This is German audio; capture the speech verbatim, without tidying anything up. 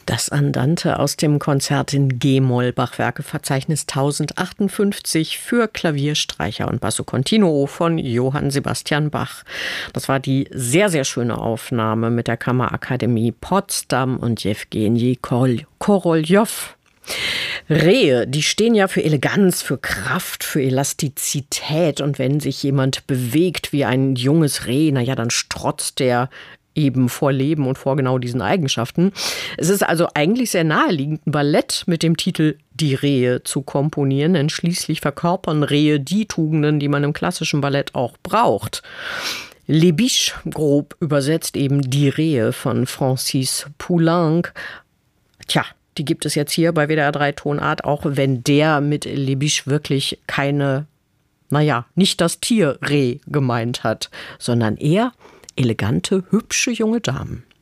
Das Andante aus dem Konzert in G-Moll, Bachwerkeverzeichnis tausendachundfünfzig für Klavier, Streicher und Basso Continuo von Johann Sebastian Bach. Das war die sehr, sehr schöne Aufnahme mit der Kammerakademie Potsdam und Jewgeni Koroljow. Rehe, die stehen ja für Eleganz, für Kraft, für Elastizität. Und wenn sich jemand bewegt wie ein junges Reh, na ja, dann strotzt der eben vor Leben und vor genau diesen Eigenschaften. Es ist also eigentlich sehr naheliegend, ein Ballett mit dem Titel Die Rehe zu komponieren, denn schließlich verkörpern Rehe die Tugenden, die man im klassischen Ballett auch braucht. Les Biches, grob übersetzt eben Die Rehe von Francis Poulenc. Tja, die gibt es jetzt hier bei W D R drei Tonart, auch wenn der mit Les Biches wirklich keine, naja, nicht das Tier Reh gemeint hat, sondern eher elegante, hübsche junge Damen.